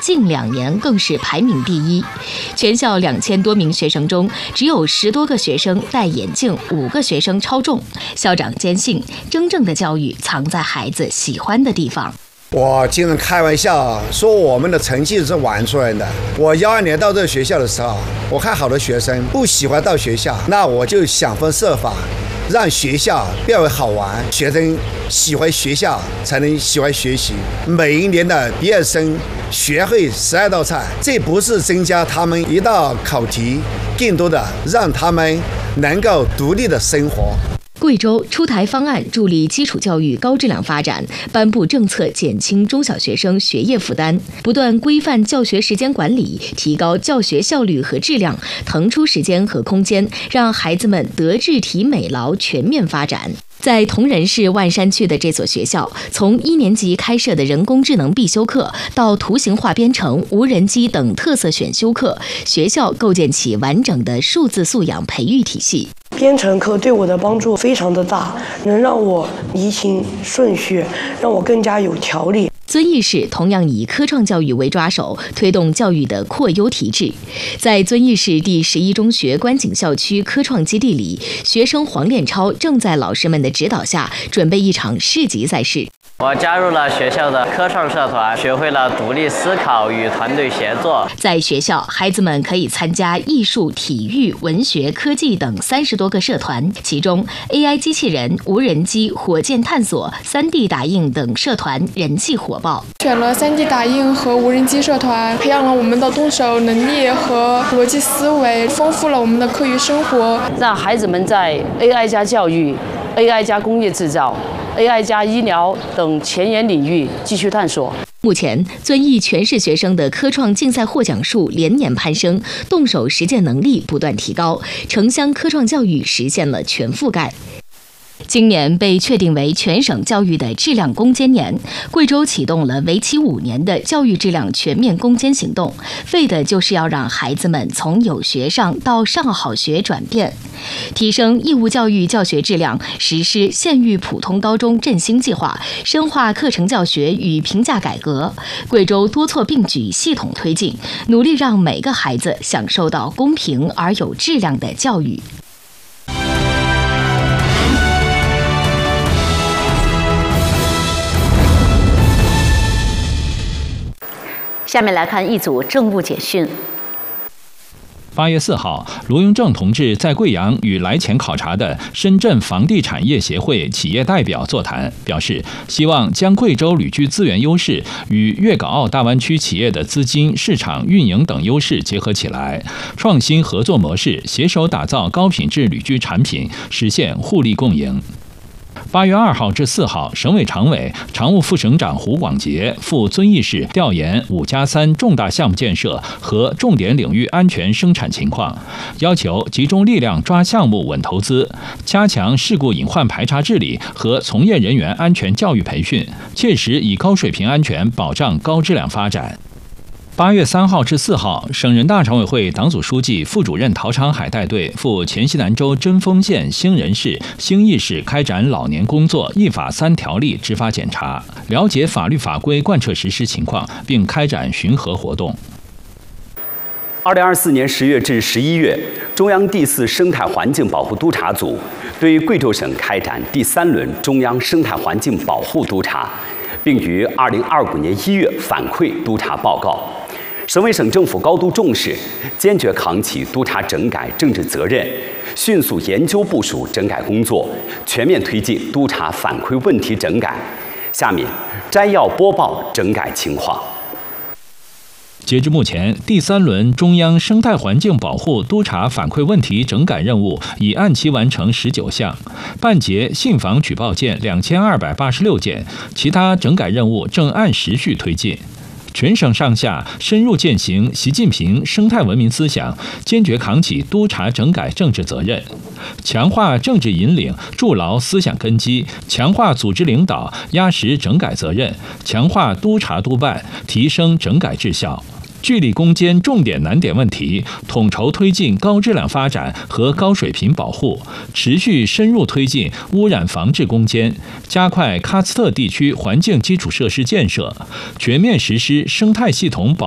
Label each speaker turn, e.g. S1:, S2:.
S1: 近2年更是排名第1。全校2000多名学生中，只有10多个学生戴眼镜，5个学生超重。校长坚信，真正的教育藏在孩子喜欢的地方。
S2: 我经常开玩笑说，我们的成绩是玩出来的。我12年到这个学校的时候，我看好多学生不喜欢到学校，那我就想方设法让学校变为好玩，学生喜欢学校才能喜欢学习。每一年的毕业生学会12道菜，这不是增加他们一道考题，更多的让他们能够独立的生活。
S1: 贵州出台方案，助力基础教育高质量发展，颁布政策减轻中小学生学业负担，不断规范教学时间管理，提高教学效率和质量，腾出时间和空间，让孩子们德智体美劳全面发展。在铜仁市万山区的这所学校，从1年级开设的人工智能必修课，到图形化编程、无人机等特色选修课，学校构建起完整的数字素养培育体系。
S3: 编程课对我的帮助非常的大，能让我理清顺序，让我更加有条理。
S1: 遵义市同样以科创教育为抓手，推动教育的扩优提质。在遵义市第11中学观景校区科创基地里，学生黄练超正在老师们的指导下准备一场市级赛事。
S4: 我加入了学校的科创社团，学会了独立思考与团队协作。
S1: 在学校，孩子们可以参加艺术、体育、文学、科技等30多个社团，其中 AI 机器人、无人机、火箭探索、3D 打印等社团人气火爆。
S5: 选了3D 打印和无人机社团，培养了我们的动手能力和逻辑思维，丰富了我们的课余生活，
S6: 让孩子们在 AI 加教育、AI 加工业制造、AI 加医疗等前沿领域继续探索。
S1: 目前，遵义全市学生的科创竞赛获奖数连年攀升，动手实践能力不断提高，城乡科创教育实现了全覆盖。今年被确定为全省教育的质量攻坚年，贵州启动了为期5年的教育质量全面攻坚行动，为的就是要让孩子们从有学上到上好学转变，提升义务教育教学质量，实施县域普通高中振兴计划，深化课程教学与评价改革。贵州多措并举，系统推进，努力让每个孩子享受到公平而有质量的教育。
S7: 下面来看一组政务简讯。
S8: 8月4号，卢永正同志在贵阳与来前考察的深圳房地产业协会企业代表座谈，表示希望将贵州旅居资源优势与粤港澳大湾区企业的资金、市场运营等优势结合起来，创新合作模式，携手打造高品质旅居产品，实现互利共赢。8月2号至4号，省委常委、常务副省长胡广杰赴遵义市调研5+3重大项目建设和重点领域安全生产情况，要求集中力量抓项目稳投资，加强事故隐患排查治理和从业人员安全教育培训，切实以高水平安全保障高质量发展。8月3号至4号，省人大常委会党组书记、副主任陶长海带队赴黔西南州贞丰县兴仁市、兴义市开展老年工作一法3条例执法检查，了解法律法规贯彻实施情况，并开展巡河活动。
S9: 2024年10月至11月，中央第4生态环境保护督察组对贵州省开展第3轮中央生态环境保护督查，并于2025年1月反馈督查报告。省委省政府高度重视，坚决扛起督查整改政治责任，迅速研究部署整改工作，全面推进督查反馈问题整改。下面摘要播报整改情况。
S8: 截至目前，第3轮中央生态环境保护督查反馈问题整改任务已按期完成19项，办结信访举报件2286件，其他整改任务正按时序推进。全省上下深入践行习近平生态文明思想，坚决扛起督查整改政治责任，强化政治引领，筑牢思想根基，强化组织领导，压实整改责任，强化督查督办，提升整改质效。聚力攻坚重点难点问题，统筹推进高质量发展和高水平保护，持续深入推进污染防治攻坚，加快喀斯特地区环境基础设施建设，全面实施生态系统保